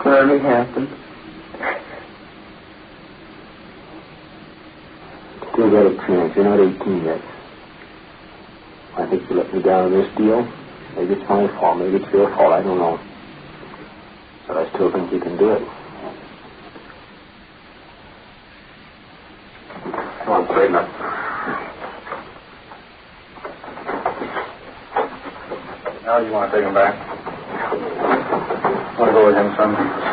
rarely happens. Still got a chance. You're not 18 yet. I think you let me down on this deal. Maybe it's my fault. Maybe it's your fault. I don't know. But I still think you can do it. Come on, straighten up. Now you want to take him back? I want to go with him, son.